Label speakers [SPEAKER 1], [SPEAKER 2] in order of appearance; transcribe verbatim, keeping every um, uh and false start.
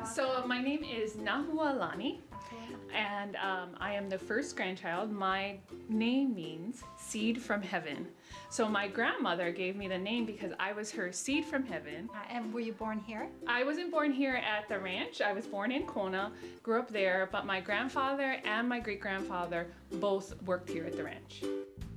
[SPEAKER 1] So my name is Nahualani, and um, I am the first grandchild. My name means seed from heaven. So my grandmother gave me the name because I was her seed from heaven.
[SPEAKER 2] Uh, and were you born here?
[SPEAKER 1] I wasn't born here at the ranch. I was born in Kona, grew up there, but my grandfather and my great-grandfather both worked here at the ranch.